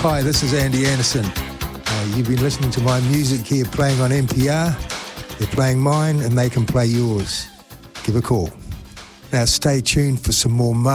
Hi, this is Andy Anderson. You've been listening to my music here playing on NPR. They're playing mine and they can play yours. Give a call. Now stay tuned for some more